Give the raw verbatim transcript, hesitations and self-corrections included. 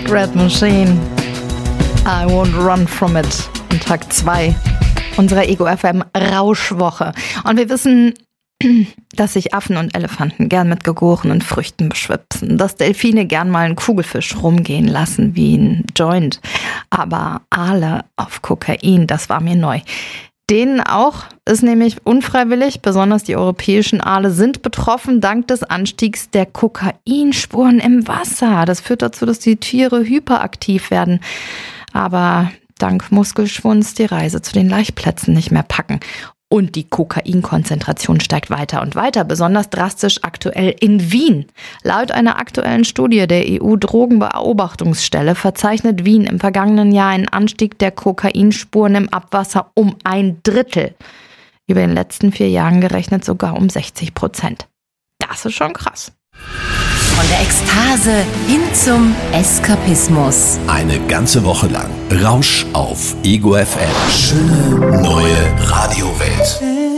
Red Machine. I won't run from it. Und Tag zwei unserer Ego F M Rauschwoche. Und wir wissen, dass sich Affen und Elefanten gern mit gegorenen Früchten beschwipsen, dass Delfine gern mal einen Kugelfisch rumgehen lassen wie ein Joint. Aber Aale auf Kokain, das war mir neu. Denen auch, ist nämlich unfreiwillig, besonders die europäischen Aale sind betroffen dank des Anstiegs der Kokainspuren im Wasser. Das führt dazu, dass die Tiere hyperaktiv werden, aber dank Muskelschwunds die Reise zu den Laichplätzen nicht mehr packen. Und die Kokainkonzentration steigt weiter und weiter, besonders drastisch aktuell in Wien. Laut einer aktuellen Studie der E U-Drogenbeobachtungsstelle verzeichnet Wien im vergangenen Jahr einen Anstieg der Kokainspuren im Abwasser um ein Drittel. Über den letzten vier Jahren gerechnet sogar um sechzig Prozent. Das ist schon krass. Von der Ekstase hin zum Eskapismus. Eine ganze Woche lang Rausch auf Ego F M. Schöne neue Radiowelt.